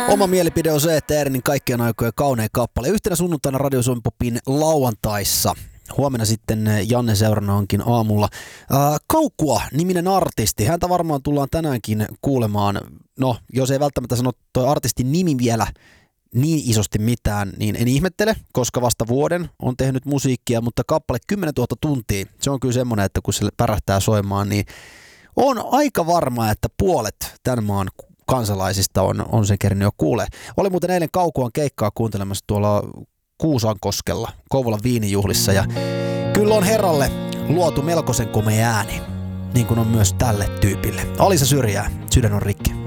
Oma mielipide on se, että Eerinin kaikkien aikojen kaunein kappale. Yhtenä sunnuntaina Radio Suomi Popin lauantaissa. Huomenna sitten Janne seurana onkin aamulla. Kaukkua-niminen artisti. Häntä varmaan tullaan tänäänkin kuulemaan. No, jos ei välttämättä sano toi artistin nimi vielä niin isosti mitään, niin en ihmettele, koska vasta vuoden on tehnyt musiikkia, mutta kappale 10 000 tuntia, se on kyllä semmoinen, että kun se pärähtää soimaan, niin on aika varma, että puolet tämän maan kansalaisista on sen kerran jo kuulee. Oli muuten eilen Kaukuan keikkaa kuuntelemassa tuolla Kuusankoskella, Kouvolan viinijuhlissa, ja kyllä on herralle luotu melkoisen komea ääni, niin kuin on myös tälle tyypille. Alisa Syrjää, Sydän on rikki.